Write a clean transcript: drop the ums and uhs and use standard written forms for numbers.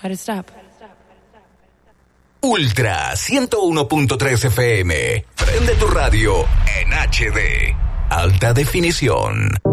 How to stop. Ultra 101.3 FM. Prende tu radio en HD. Alta definición.